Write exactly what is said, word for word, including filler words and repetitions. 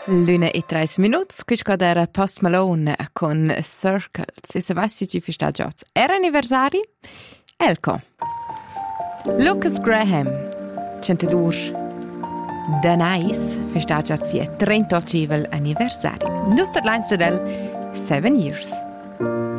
L'una e tre minuti, qui era Post Malone con Circles. E se vai si ci festeggiati. Era anniversari? Elko. Lucas Graham, centadur Danais, festeggiati si trentotto anniversari. Nus del del seven years.